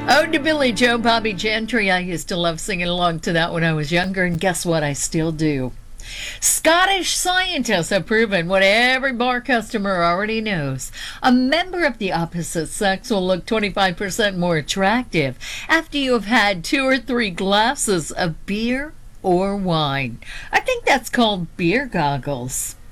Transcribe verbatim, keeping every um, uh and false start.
Oh, to Billy Joe, Bobby Gentry. I used to love singing along to that when I was younger, and guess what? I still do. Scottish scientists have proven what every bar customer already knows. A member of the opposite sex will look twenty-five percent more attractive after you have had two or three glasses of beer or wine. I think that's called beer goggles.